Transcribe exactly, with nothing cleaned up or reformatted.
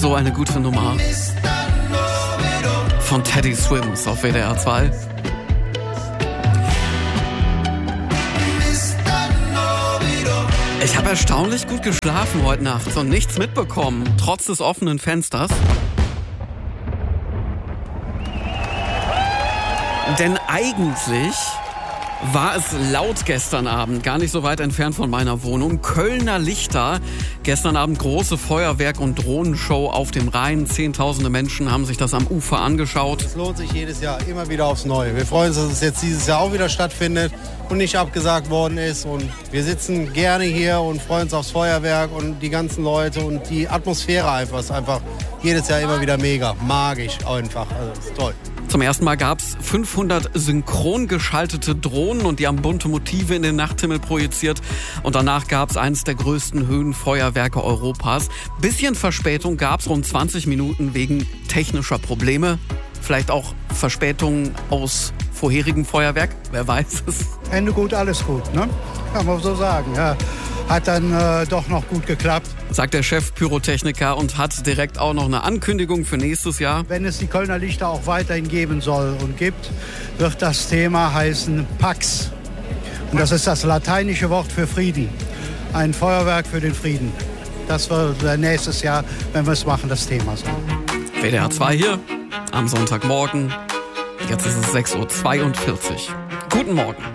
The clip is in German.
So eine gute Nummer von Teddy Swims auf W D R zwei. Ich habe erstaunlich gut geschlafen heute Nacht und nichts mitbekommen, trotz des offenen Fensters. Denn eigentlich war es laut gestern Abend, gar nicht so weit entfernt von meiner Wohnung. Kölner Lichter, gestern Abend große Feuerwerk- und Drohnenshow auf dem Rhein. Zehntausende Menschen haben sich das am Ufer angeschaut. Es lohnt sich jedes Jahr immer wieder aufs Neue. Wir freuen uns, dass es jetzt dieses Jahr auch wieder stattfindet und nicht abgesagt worden ist. Und wir sitzen gerne hier und freuen uns aufs Feuerwerk und die ganzen Leute und die Atmosphäre einfach. Ist einfach jedes Jahr immer wieder mega, magisch einfach. Also ist toll. Zum ersten Mal gab es fünfhundert synchron geschaltete Drohnen und die haben bunte Motive in den Nachthimmel projiziert. Und danach gab es eines der größten Höhenfeuerwerke Europas. Bisschen Verspätung gab es, rund zwanzig Minuten wegen technischer Probleme. Vielleicht auch Verspätungen aus vorherigem Feuerwerk, wer weiß es. Ende gut, alles gut, ne? Kann man so sagen, ja. Hat dann äh, doch noch gut geklappt. Sagt der Chef Pyrotechniker und hat direkt auch noch eine Ankündigung für nächstes Jahr. Wenn es die Kölner Lichter auch weiterhin geben soll und gibt, wird das Thema heißen Pax. Und das ist das lateinische Wort für Frieden. Ein Feuerwerk für den Frieden. Das wird nächstes Jahr, wenn wir es machen, das Thema sein. W D R zwei hier am Sonntagmorgen. Jetzt ist es sechs Uhr zweiundvierzig. Guten Morgen.